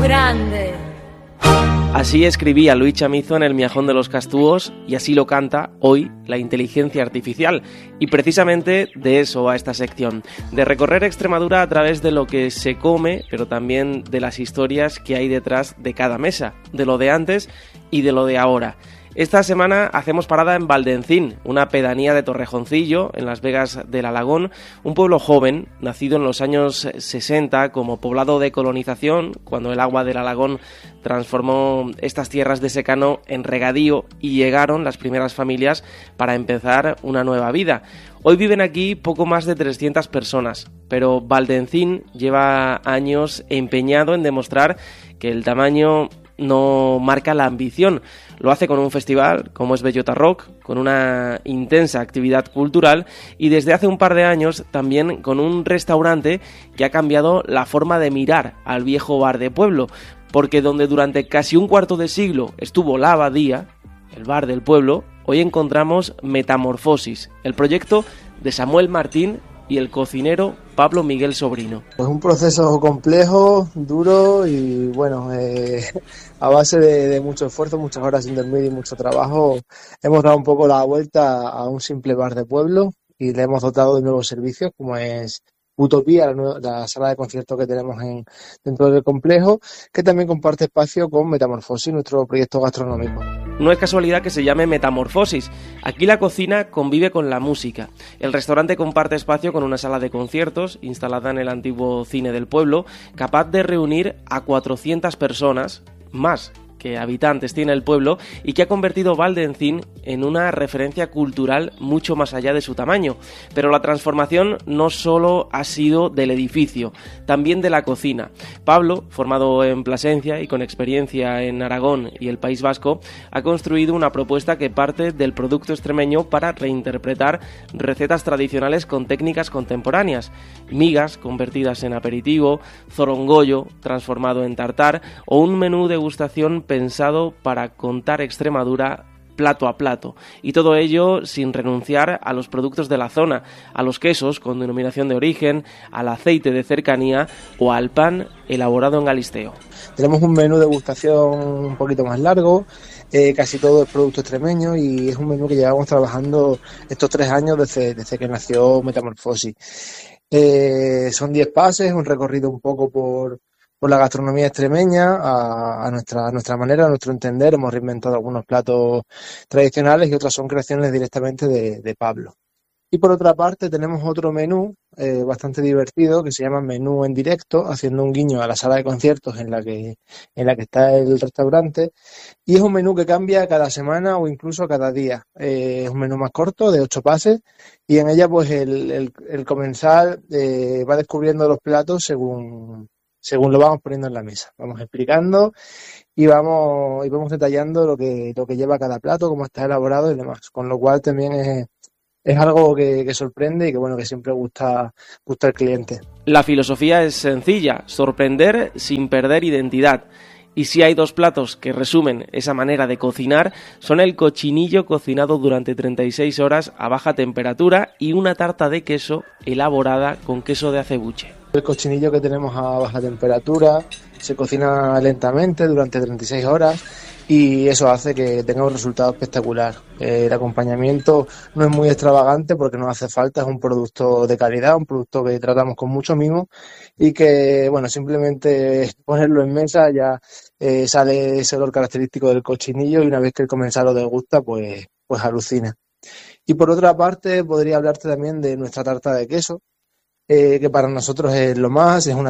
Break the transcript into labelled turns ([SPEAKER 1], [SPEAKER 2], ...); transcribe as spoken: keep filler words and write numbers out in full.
[SPEAKER 1] grande.
[SPEAKER 2] Así escribía Luis Chamizo en El miajón de los Castúos y así lo canta hoy la inteligencia artificial. Y precisamente de eso va esta sección, de recorrer Extremadura a través de lo que se come, pero también de las historias que hay detrás de cada mesa, de lo de antes y de lo de ahora. Esta semana hacemos parada en Valdencín, una pedanía de Torrejoncillo, en Las Vegas del Alagón, un pueblo joven, nacido en los años sesenta como poblado de colonización, cuando el agua del Alagón transformó estas tierras de secano en regadío y llegaron las primeras familias para empezar una nueva vida. Hoy viven aquí poco más de trescientas personas, pero Valdencín lleva años empeñado en demostrar que el tamaño no marca la ambición. Lo hace con un festival como es Bellota Rock, con una intensa actividad cultural y desde hace un par de años también con un restaurante que ha cambiado la forma de mirar al viejo bar de pueblo, porque donde durante casi un cuarto de siglo estuvo la abadía, el bar del pueblo, hoy encontramos Metamorfosis, el proyecto de Samuel Martín y el cocinero Pablo Miguel Sobrino.
[SPEAKER 3] Pues un proceso complejo, duro y bueno, eh, a base de, de mucho esfuerzo, muchas horas sin dormir y mucho trabajo, hemos dado un poco la vuelta a un simple bar de pueblo y le hemos dotado de nuevos servicios como es Utopía, la, nueva, la sala de conciertos que tenemos en, dentro del complejo, que también comparte espacio con Metamorfosis, nuestro proyecto gastronómico.
[SPEAKER 2] No es casualidad que se llame Metamorfosis. Aquí la cocina convive con la música. El restaurante comparte espacio con una sala de conciertos instalada en el antiguo cine del pueblo, capaz de reunir a cuatrocientas personas, más que habitantes tiene el pueblo, y que ha convertido Valdencín en una referencia cultural mucho más allá de su tamaño. Pero la transformación no solo ha sido del edificio, también de la cocina. Pablo, formado en Plasencia y con experiencia en Aragón y el País Vasco, ha construido una propuesta que parte del producto extremeño para reinterpretar recetas tradicionales con técnicas contemporáneas. Migas convertidas en aperitivo, zorongollo transformado en tartar o un menú degustación pensado para contar Extremadura plato a plato, y todo ello sin renunciar a los productos de la zona, a los quesos con denominación de origen, al aceite de cercanía o al pan elaborado en Galisteo.
[SPEAKER 3] Tenemos un menú de degustación un poquito más largo, eh, casi todo es producto extremeño y es un menú que llevamos trabajando estos tres años desde, desde que nació Metamorfosis. Eh, son diez pases, un recorrido un poco por por la gastronomía extremeña, a, a, nuestra, a nuestra manera, a nuestro entender. Hemos reinventado algunos platos tradicionales y otras son creaciones directamente de, de Pablo. Y por otra parte tenemos otro menú eh, bastante divertido que se llama Menú en Directo, haciendo un guiño a la sala de conciertos en la que, en la que está el restaurante. Y es un menú que cambia cada semana o incluso cada día. Eh, es un menú más corto, de ocho pases, y en ella pues el, el, el comensal eh, va descubriendo los platos según... según lo vamos poniendo en la mesa. Vamos explicando y vamos y vamos detallando lo que lo que lleva cada plato, cómo está elaborado y demás. Con lo cual también es, es algo que, que sorprende y que bueno que siempre gusta, gusta al cliente.
[SPEAKER 2] La filosofía es sencilla, sorprender sin perder identidad. Y si hay dos platos que resumen esa manera de cocinar, son el cochinillo cocinado durante treinta y seis horas a baja temperatura y una tarta de queso elaborada con queso de acebuche.
[SPEAKER 3] El cochinillo que tenemos a baja temperatura se cocina lentamente durante treinta y seis horas y eso hace que tenga un resultado espectacular. Eh, el acompañamiento no es muy extravagante porque no hace falta, es un producto de calidad, un producto que tratamos con mucho mimo y que, bueno, simplemente ponerlo en mesa ya eh, sale ese olor característico del cochinillo y una vez que el comensal lo degusta, pues, pues alucina. Y por otra parte, podría hablarte también de nuestra tarta de queso, eh, que para nosotros es lo más, es una